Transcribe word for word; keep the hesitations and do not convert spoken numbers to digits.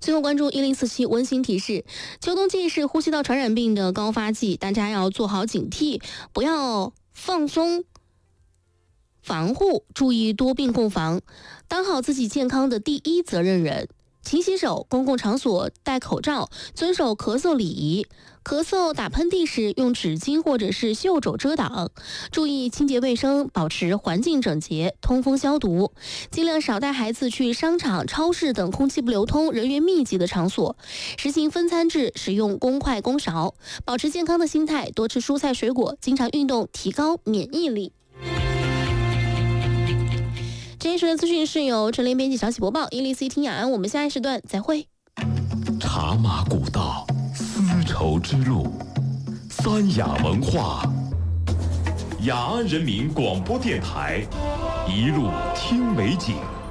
最后关注一零四七温馨提示：秋冬季是呼吸道传染病的高发季，大家要做好警惕，不要放松防护，注意多病共防，当好自己健康的第一责任人。勤洗手，公共场所戴口罩，遵守咳嗽礼仪。咳嗽、打喷嚏时用纸巾或者是袖肘遮挡，注意清洁卫生，保持环境整洁，通风消毒。尽量少带孩子去商场、超市等空气不流通、人员密集的场所。实行分餐制，使用公筷公勺，保持健康的心态，多吃蔬菜水果，经常运动，提高免疫力。这一时的资讯是由陈林编辑小喜播报，一零四听雅安，我们下一时段再会。 茶马古道，丝绸之路，三雅文化，雅安人民广播电台，一路听美景。